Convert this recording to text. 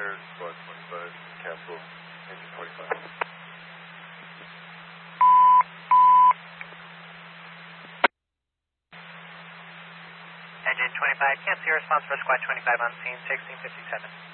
Clear squad 25, cancel engine 25. Engine 25, cancel your response for squad 25 on scene 1657.